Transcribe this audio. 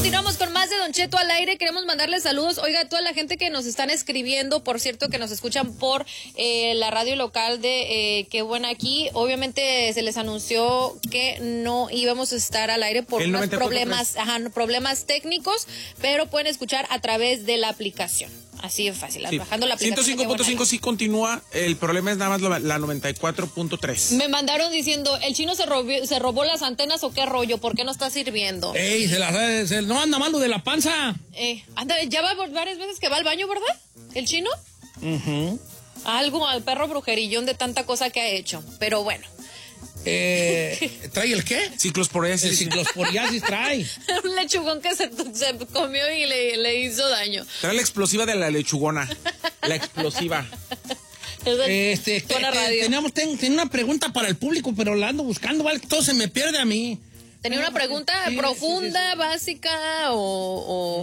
continuamos con más de Don Cheto al aire. Queremos mandarles saludos. Oiga, a toda la gente que nos están escribiendo, por cierto, que nos escuchan por la radio local de Qué Buena Aquí. Obviamente se les anunció que no íbamos a estar al aire por unos problemas técnicos, pero pueden escuchar a través de la aplicación. Así de fácil, bajando la aplicación. 105.5 sí continúa, el problema es nada más la 94.3. Me mandaron diciendo, ¿el chino se robó las antenas o qué rollo? ¿Por qué no está sirviendo? ¡Ey! No anda malo de la panza. Ya va varias veces que va al baño, ¿verdad? ¿El chino? Algo al perro brujerillón de tanta cosa que ha hecho, pero bueno. ¿Trae el qué? Ciclosporiasis. El ciclosporiasis trae. Un lechugón que se comió y le hizo daño. Trae la explosiva de la lechugona. La explosiva. Tenía una pregunta para el público, pero la ando buscando, ¿vale? Todo se me pierde a mí. Tenía una pregunta profunda, básica o